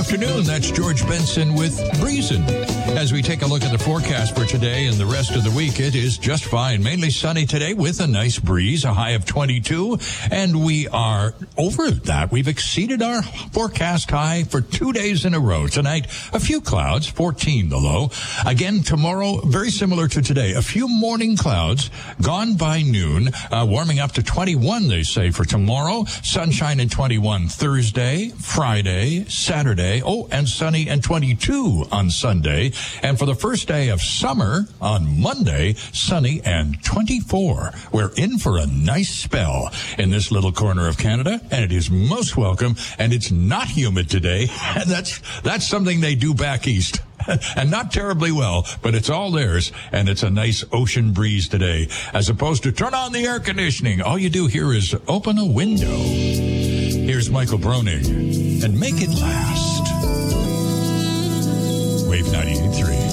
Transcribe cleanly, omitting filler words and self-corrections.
afternoon. That's George Benson with Breezin'. As we take a look at the forecast for today and the rest of the week, it is just fine. Mainly sunny today with a nice breeze, a high of 22. And we are over that. We've exceeded our forecast high for 2 days in a row. Tonight, a few clouds, 14 the low. Again, tomorrow, very similar to today. A few morning clouds, gone by noon, warming up to 21, they say, for tomorrow. Sunshine and 21 Thursday, Friday, Saturday. Oh, and sunny and 22 on Sunday. And for the first day of summer on Monday, sunny and 24. We're in for a nice spell in this little corner of Canada, and it is most welcome, and it's not humid today. And that's something they do back east. And not terribly well, but it's all theirs, and it's a nice ocean breeze today. As opposed to turn on the air conditioning, all you do here is open a window. Here's Michael Broning, and make it last. Wave 98.3.